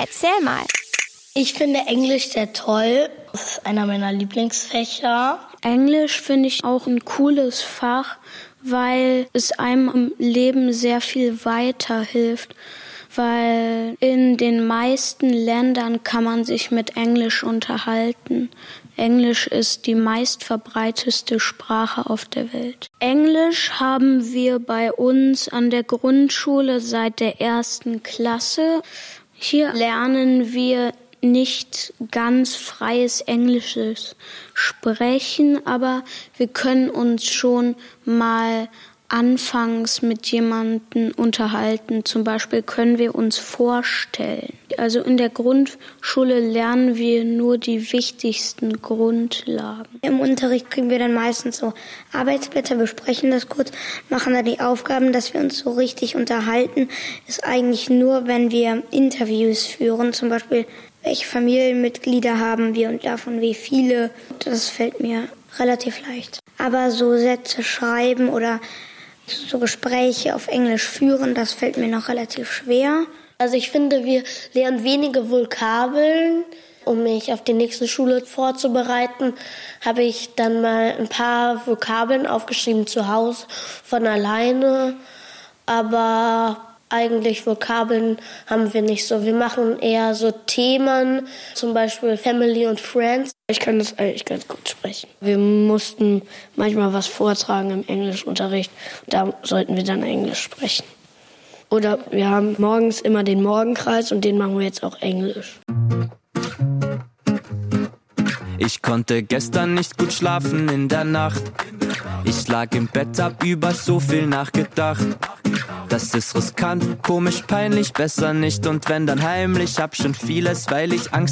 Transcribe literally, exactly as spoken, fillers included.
Erzähl mal. Ich finde Englisch sehr toll. Das ist einer meiner Lieblingsfächer. Englisch finde ich auch ein cooles Fach, weil es einem im Leben sehr viel weiterhilft. Weil in den meisten Ländern kann man sich mit Englisch unterhalten. Englisch ist die meistverbreitetste Sprache auf der Welt. Englisch haben wir bei uns an der Grundschule seit der ersten Klasse. Hier lernen wir nicht ganz freies Englisches sprechen, aber wir können uns schon mal anfangs mit jemandem unterhalten. Zum Beispiel können wir uns vorstellen. Also in der Grundschule lernen wir nur die wichtigsten Grundlagen. Im Unterricht kriegen wir dann meistens so Arbeitsblätter, besprechen das kurz, machen dann die Aufgaben, dass wir uns so richtig unterhalten. Ist eigentlich nur, wenn wir Interviews führen, zum Beispiel, welche Familienmitglieder haben wir und davon wie viele. Das fällt mir relativ leicht. Aber so Sätze schreiben oder so Gespräche auf Englisch führen, das fällt mir noch relativ schwer. Also ich finde, wir lernen wenige Vokabeln. Um mich auf die nächste Schule vorzubereiten, habe ich dann mal ein paar Vokabeln aufgeschrieben zu Hause von alleine. Aber eigentlich Vokabeln haben wir nicht so. Wir machen eher so Themen, zum Beispiel Family und Friends. Ich kann das eigentlich ganz gut sprechen. Wir mussten manchmal was vortragen im Englischunterricht. Da sollten wir dann Englisch sprechen. Oder wir haben morgens immer den Morgenkreis und den machen wir jetzt auch Englisch. Ich konnte gestern nicht gut schlafen in der Nacht. Ich lag im Bett, hab über so viel nachgedacht. Das ist riskant, komisch, peinlich, besser nicht. Und wenn dann heimlich, hab schon vieles, weil ich Angst